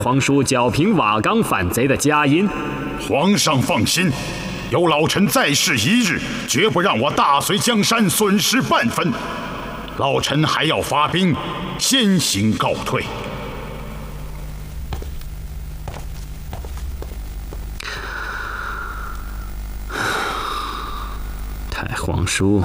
皇叔剿平瓦岗反贼的佳音。 皇上放心，有老臣在世一日，绝不让我大隋江山损失半分。老臣还要发兵，先行告退。 太皇叔，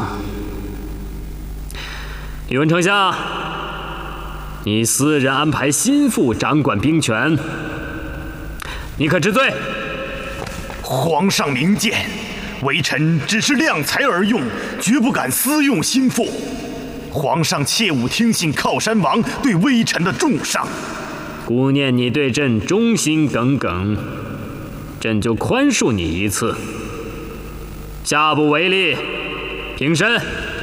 宇文丞相，你私人安排心腹掌管兵权，你可知罪？ 皇上明鉴，微臣只是量才而用，绝不敢私用心腹。皇上切勿听信靠山王对微臣的重赏。 顾念你对朕忠心耿耿，朕就宽恕你一次。下不为例，平身。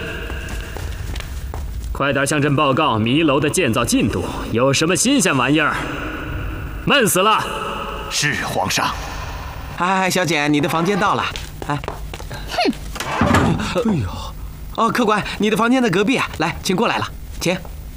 快点向朕报告迷楼的建造进度，有什么新鲜玩意儿？闷死了！ 是皇上。 哎，小姐，你的房间到了。哎，哎呦，哦，客官，你的房间在隔壁啊，来，请过来了，请。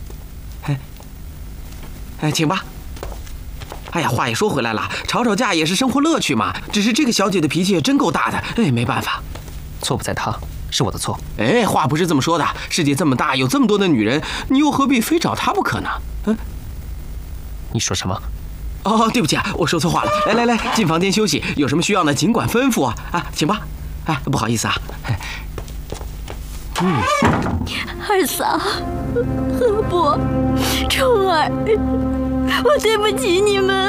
哎，请吧。哎呀，话也说回来了，吵吵架也是生活乐趣嘛。只是这个小姐的脾气也真够大的，哎，没办法。 错不在她，是我的错。 哎，话不是这么说的。世界这么大，有这么多的女人，你又何必非找她不可呢？嗯， 你说什么？ 哦，对不起啊，我说错话了。来，进房间休息，有什么需要呢，尽管吩咐啊。啊，请吧。啊，不好意思啊。 二嫂，何伯，冲儿，我对不起你们。